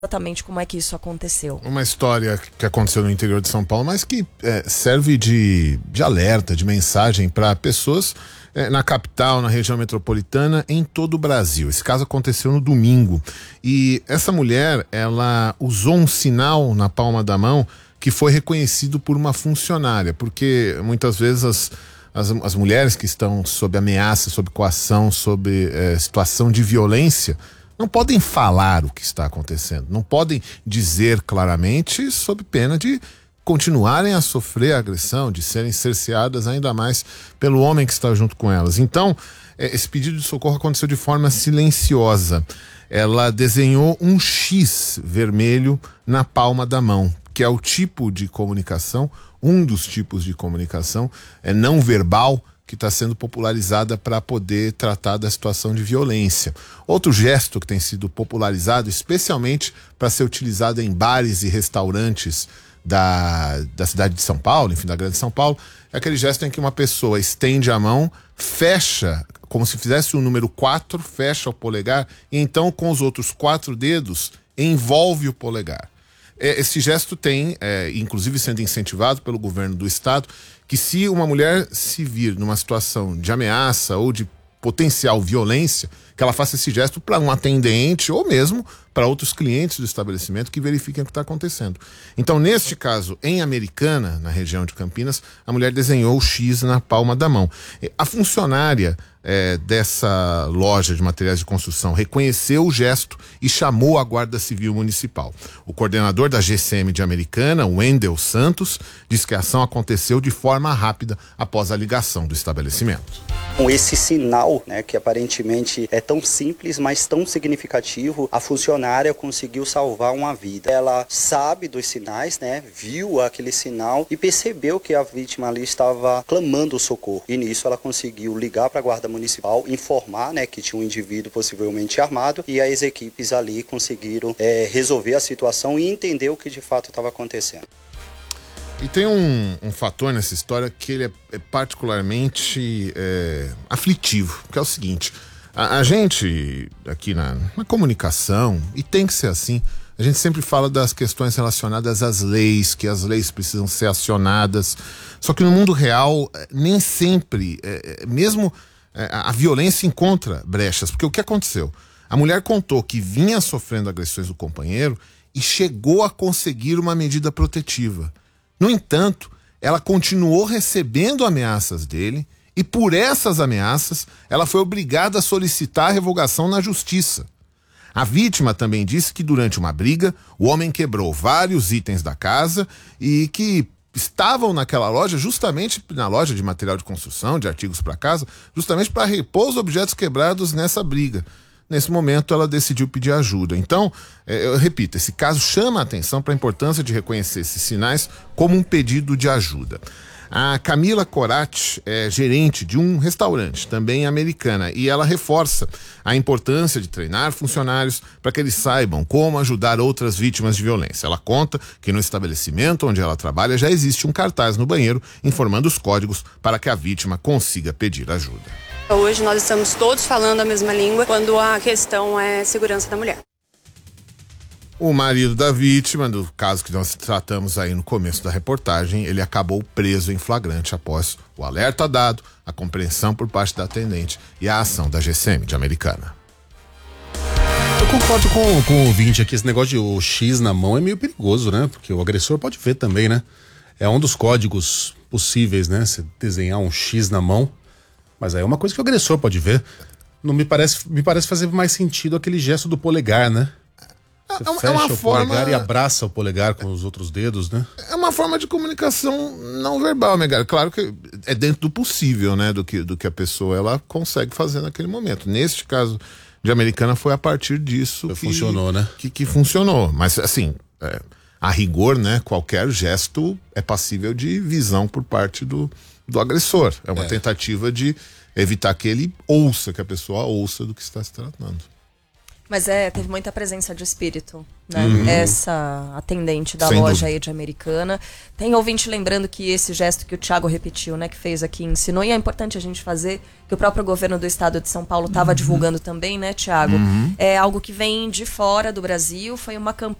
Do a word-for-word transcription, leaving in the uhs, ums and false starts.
exatamente como é que isso aconteceu. Uma história que aconteceu no interior de São Paulo, mas que é, serve de, de alerta, de mensagem para pessoas é, na capital, na região metropolitana, em todo o Brasil. Esse caso aconteceu no domingo e essa mulher, ela usou um sinal na palma da mão que foi reconhecido por uma funcionária, porque muitas vezes as, as, as mulheres que estão sob ameaça, sob coação, sob é, situação de violência, não podem falar o que está acontecendo, não podem dizer claramente, sob pena de continuarem a sofrer a agressão, de serem cerceadas ainda mais pelo homem que está junto com elas. Então, esse pedido de socorro aconteceu de forma silenciosa. Ela desenhou um X vermelho na palma da mão, que é o tipo de comunicação, um dos tipos de comunicação é não verbal, que está sendo popularizada para poder tratar da situação de violência. Outro gesto que tem sido popularizado, especialmente para ser utilizado em bares e restaurantes da, da cidade de São Paulo, enfim, da grande São Paulo, é aquele gesto em que uma pessoa estende a mão, fecha, como se fizesse o número quatro, fecha o polegar, e então com os outros quatro dedos envolve o polegar. Esse gesto tem, é, inclusive sendo incentivado pelo governo do estado, que se uma mulher se vir numa situação de ameaça ou de potencial violência, que ela faça esse gesto para um atendente ou mesmo para outros clientes do estabelecimento que verifiquem o que está acontecendo. Então, neste caso, em Americana, na região de Campinas, a mulher desenhou o X na palma da mão. A funcionária é, dessa loja de materiais de construção reconheceu o gesto e chamou a Guarda Civil Municipal. O coordenador da G C M de Americana, Wendel Santos, diz que a ação aconteceu de forma rápida após a ligação do estabelecimento. Com esse sinal, né, que aparentemente é tão simples, mas tão significativo, a funcionária conseguiu salvar uma vida. Ela sabe dos sinais, né, viu aquele sinal e percebeu que a vítima ali estava clamando socorro. E nisso ela conseguiu ligar para a Guarda Municipal, informar, né, que tinha um indivíduo possivelmente armado, e as equipes ali conseguiram é, resolver a situação e entender o que de fato estava acontecendo. E tem um, um fator nessa história que ele é, é particularmente é, aflitivo, que é o seguinte: a, a gente aqui na, na comunicação, e tem que ser assim, a gente sempre fala das questões relacionadas às leis, que as leis precisam ser acionadas, só que no mundo real nem sempre, é, mesmo é, a violência encontra brechas, porque o que aconteceu? A mulher contou que vinha sofrendo agressões do companheiro e chegou a conseguir uma medida protetiva. No entanto, ela continuou recebendo ameaças dele e por essas ameaças ela foi obrigada a solicitar a revogação na justiça. A vítima também disse que durante uma briga o homem quebrou vários itens da casa e que estavam naquela loja, justamente na loja de material de construção, de artigos para casa, justamente para repor os objetos quebrados nessa briga. Nesse momento, ela decidiu pedir ajuda. Então, eu repito, esse caso chama a atenção para a importância de reconhecer esses sinais como um pedido de ajuda. A Camila Corati é gerente de um restaurante, também americana, e ela reforça a importância de treinar funcionários para que eles saibam como ajudar outras vítimas de violência. Ela conta que no estabelecimento onde ela trabalha já existe um cartaz no banheiro informando os códigos para que a vítima consiga pedir ajuda. Hoje nós estamos todos falando a mesma língua quando a questão é segurança da mulher. O marido da vítima, do caso que nós tratamos aí no começo da reportagem, ele acabou preso em flagrante após o alerta dado, a compreensão por parte da atendente e a ação da G C M de Americana. Eu concordo com, com o ouvinte aqui, esse negócio de o X na mão é meio perigoso, né? Porque o agressor pode ver também, né? É um dos códigos possíveis, né? Você desenhar um X na mão. Mas aí é uma coisa que o agressor pode ver. Não me parece, me parece fazer mais sentido aquele gesto do polegar, né? Você é, fecha é uma o forma... polegar e abraça o polegar com os outros dedos, né? É uma forma de comunicação não verbal, Megar. Claro que é dentro do possível, né? Do que, do que a pessoa ela consegue fazer naquele momento. Neste caso de Americana foi a partir disso que funcionou, né? Que, que funcionou. Mas assim, é, a rigor, né? Qualquer gesto é passível de visão por parte do do agressor. É uma é. tentativa de evitar que ele ouça, que a pessoa ouça do que está se tratando. Mas é, teve muita presença de espírito, né? Uhum. Essa atendente da Sem loja dúvida. aí de Americana. Tem ouvinte lembrando que esse gesto que o Thiago repetiu, né? Que fez aqui, ensinou. E é importante a gente fazer, que o próprio governo do estado de São Paulo estava Uhum. divulgando também, né, Thiago? Uhum. É algo que vem de fora do Brasil. Foi uma campanha